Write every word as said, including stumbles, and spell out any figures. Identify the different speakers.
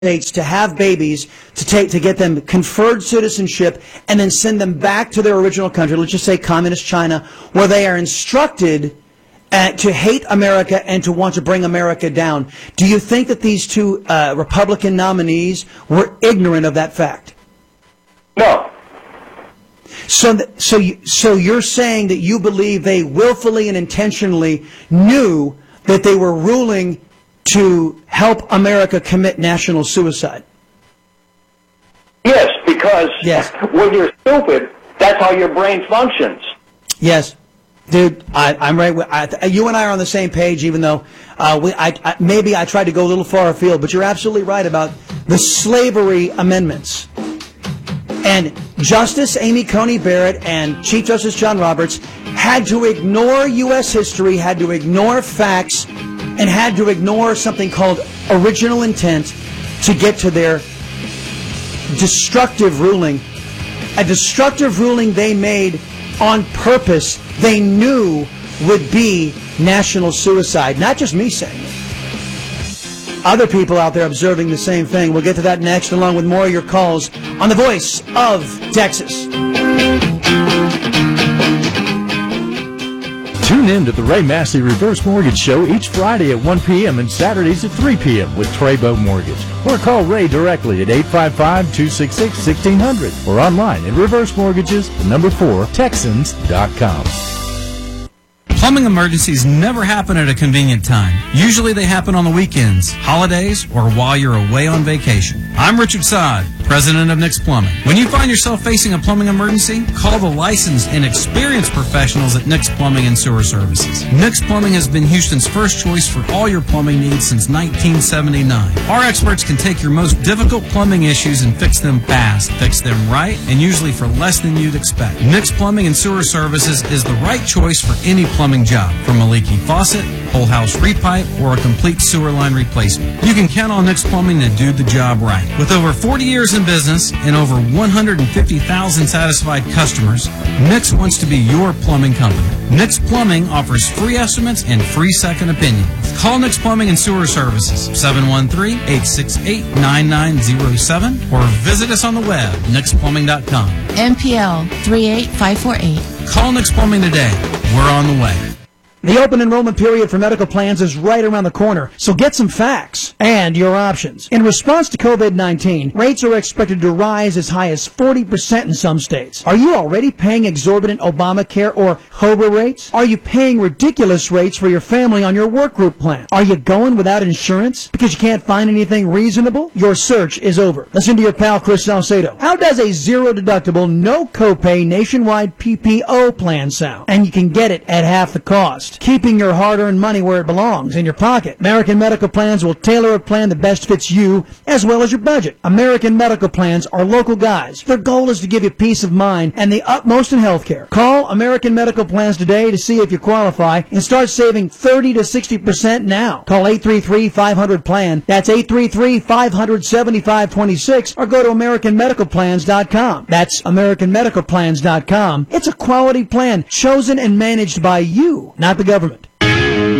Speaker 1: States to have babies, to take to get them conferred citizenship, and then send them back to their original country, let's just say communist China, where they are instructed uh, to hate America and to want to bring America down. Do you think that these two uh, Republican nominees were ignorant of that fact?
Speaker 2: No.
Speaker 1: So, th- so, you, so you're saying that you believe they willfully and intentionally knew that they were ruling to help America commit national suicide?
Speaker 2: Yes, because
Speaker 1: yes.
Speaker 2: when you're stupid, that's how your brain functions.
Speaker 1: Yes. Dude, I, I'm right. With, I, you and I are on the same page, even though uh, we, I, I, maybe I tried to go a little far afield, but you're absolutely right about the slavery amendments. And Justice Amy Coney Barrett and Chief Justice John Roberts had to ignore U S history, had to ignore facts, and had to ignore something called original intent to get to their destructive ruling. A destructive ruling they made on purpose, they knew would be national suicide. Not just me saying it. Other people out there observing the same thing. We'll get to that next, along with more of your calls on the Voice of Texas.
Speaker 3: Tune in to the Ray Massey Reverse Mortgage Show each Friday at one p.m. and Saturdays at three p.m. with Trabo Mortgage. Or call Ray directly at eight five five, two six six, one six zero zero or online at reverse mortgages, the number four, Texans dot com.
Speaker 4: Plumbing emergencies never happen at a convenient time. Usually they happen on the weekends, holidays, or while you're away on vacation. I'm Richard Sod, president of Nick's Plumbing. When you find yourself facing a plumbing emergency, call the licensed and experienced professionals at Nick's Plumbing and Sewer Services. Nick's Plumbing has been Houston's first choice for all your plumbing needs since nineteen seventy-nine. Our experts can take your most difficult plumbing issues and fix them fast, fix them right, and usually for less than you'd expect. Nick's Plumbing and Sewer Services is the right choice for any plumbing job, from a leaky faucet, whole house repipe, or a complete sewer line replacement. You can count on Nick's Plumbing to do the job right. With over forty years in business and over one hundred fifty thousand satisfied customers, Nick's wants to be your plumbing company. Nick's Plumbing offers free estimates and free second opinions. Call Nick's Plumbing and Sewer Services, seven one three, eight six eight, nine nine zero seven, or visit us on the web, Nicks Plumbing dot com.
Speaker 5: M P L three eight five four eight.
Speaker 4: Call Nick's Plumbing today. We're on the way.
Speaker 1: The open enrollment period for medical plans is right around the corner, so get some facts and your options. In response to COVID nineteen, rates are expected to rise as high as forty percent in some states. Are you already paying exorbitant Obamacare or COBRA rates? Are you paying ridiculous rates for your family on your work group plan? Are you going without insurance because you can't find anything reasonable? Your search is over. Listen to your pal Chris Salcedo. How does a zero deductible, no copay nationwide P P O plan sound? And you can get it at half the cost, keeping your hard-earned money where it belongs, in your pocket. American Medical Plans will tailor a plan that best fits you as well as your budget. American Medical Plans are local guys. Their goal is to give you peace of mind and the utmost in healthcare. Call American Medical Plans today to see if you qualify and start saving thirty to sixty percent now. Call eight three three, five hundred, P L A N. That's eight three three, five hundred, seventy-five twenty-six, or go to American Medical Plans dot com. That's American Medical Plans dot com. It's a quality plan chosen and managed by you, not the government.